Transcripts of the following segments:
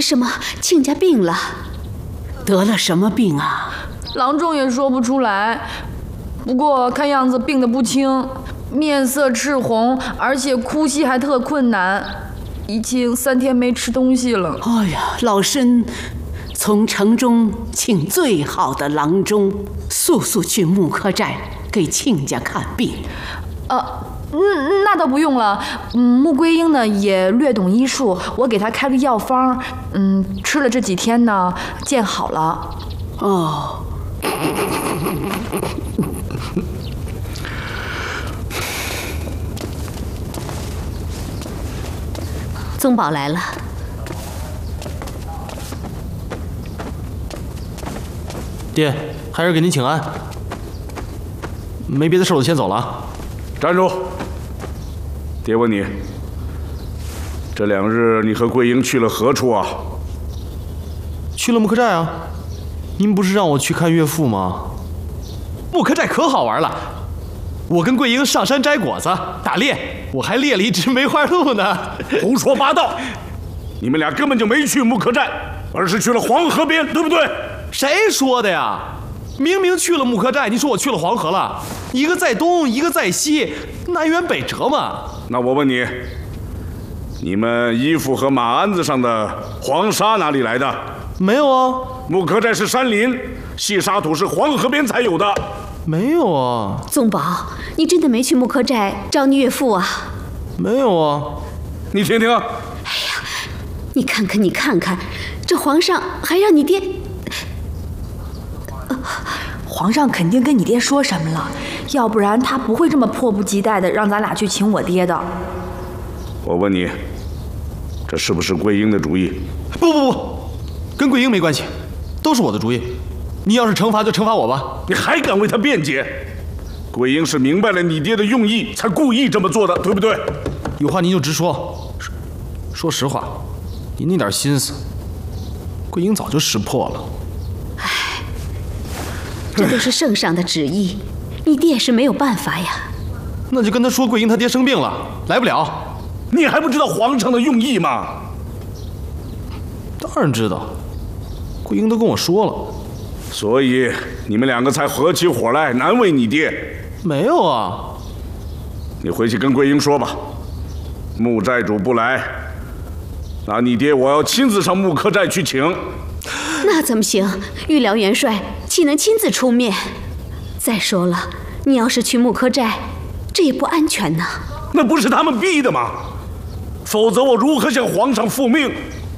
什么？亲家病了？ 得了什么病啊？ 郎中也说不出来，不过看样子病得不轻，面色赤红，而且呼吸还特困难，已经3天没吃东西了。 哎呀，老身从城中请最好的郎中，速速去木柯寨给亲家看病。 那倒不用了。穆桂英呢也略懂医术，我给她开个药方，吃了这几天呢，见好了。 哦。 宗保来了。 爹，孩儿给您请安。没别的事，我先走了啊。 站住！爹问你，这2日你和桂英去了何处啊？ 去了木柯寨啊。您不是让我去看岳父吗？木柯寨可好玩了，我跟桂英上山摘果子、打猎，我还猎了一只梅花鹿呢。 胡说八道！你们俩根本就没去木柯寨，而是去了黄河边，对不对？ 谁说的呀？明明去了木柯寨，你说我去了黄河了？一个在东，一个在西，南辕北辙嘛。 那我问你，你们衣服和马鞍子上的黄沙哪里来的？ 没有啊。 木柯寨是山林，细沙土是黄河边才有的。 没有啊。 宗保，你真的没去木柯寨找你岳父啊？ 没有啊。 你听听。哎呀，你看看，你看看，这皇上还让你爹。 皇上肯定跟你爹说什么了，要不然他不会这么迫不及待的让咱俩去请我爹的。 我问你，这是不是桂英的主意？ 不，跟桂英没关系，都是我的主意。你要是惩罚就惩罚我吧。 你还敢为他辩解？桂英是明白了你爹的用意，才故意这么做的，对不对？ 有话您就直说。说实话，您那点心思，桂英早就识破了。 这都是圣上的旨意，你爹是没有办法呀。 那就跟他说桂英他爹生病了，来不了。 你还不知道皇上的用意吗？ 当然知道，桂英都跟我说了。 所以你们2个才合起伙来难为你爹。 没有啊。 你回去跟桂英说吧，穆寨主不来，那你爹我要亲自上木柯寨去请。 那怎么行？御辽元帅岂能亲自出面？再说了，你要是去木柯寨，这也不安全呢。 那不是他们逼的吗？否则我如何向皇上复命？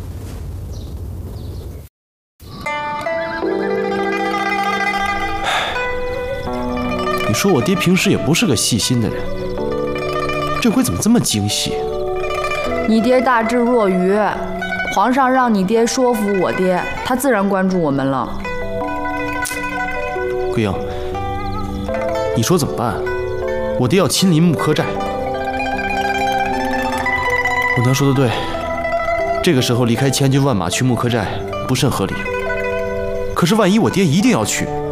你说我爹平时也不是个细心的人，这回怎么这么精细？ 你爹大智若愚，皇上让你爹说服我爹，他自然关注我们了。 桂英，你说怎么办？我爹要亲临木柯寨。武娘说的对，这个时候离开千军万马去木柯寨不甚合理。可是万一我爹一定要去，